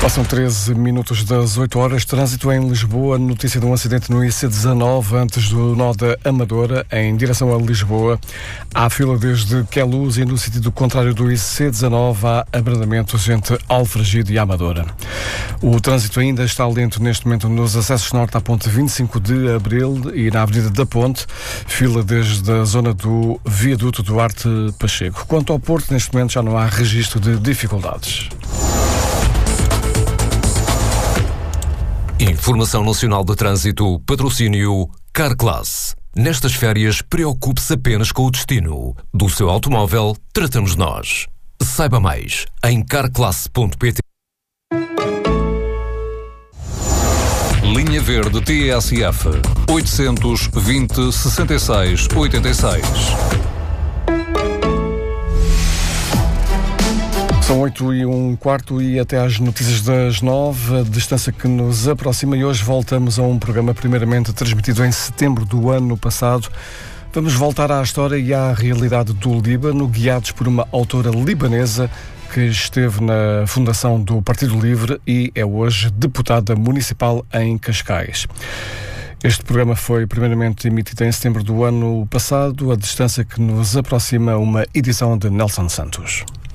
Passam 13 minutos das 8 horas. Trânsito em Lisboa. Notícia de um acidente no IC19 antes do nó da Amadora, em direção a Lisboa. Há fila desde Queluz e no sentido contrário do IC19 há abrandamentos entre Alfragide e Amadora. O trânsito ainda está lento neste momento nos acessos norte à ponte 25 de Abril e na Avenida da Ponte. Fila desde a zona do viaduto Duarte Pacheco. Quanto ao Porto, neste momento já não há registro de dificuldades. Informação Nacional de Trânsito, patrocínio Carclass. Nestas férias, preocupe-se apenas com o destino. Do seu automóvel, tratamos nós. Saiba mais em carclass.pt. Linha Verde TSF 820 66 86. São 8h15 e até às notícias das 9, a distância que nos aproxima, e hoje voltamos a um programa primeiramente transmitido em setembro do ano passado. Vamos voltar à história e à realidade do Líbano, guiados por uma autora libanesa que esteve na fundação do Partido Livre e é hoje deputada municipal em Cascais. Este programa foi primeiramente emitido em setembro do ano passado, a distância que nos aproxima uma edição de Nelson Santos.